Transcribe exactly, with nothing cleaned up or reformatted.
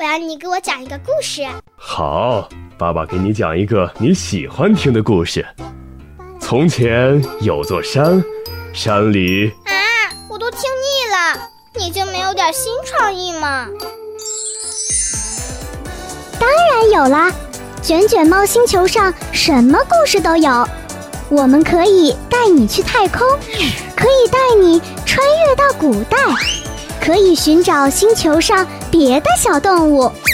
然你给我讲一个故事。 好，爸爸给你讲一个你喜欢听的故事。从前有座山，山里…… 啊，我都听腻了，你就没有点新创意吗？ 当然有啦，卷卷猫星球上什么故事都有。我们可以带你去太空，可以带你穿越到古代，可以寻找星球上别的小动物。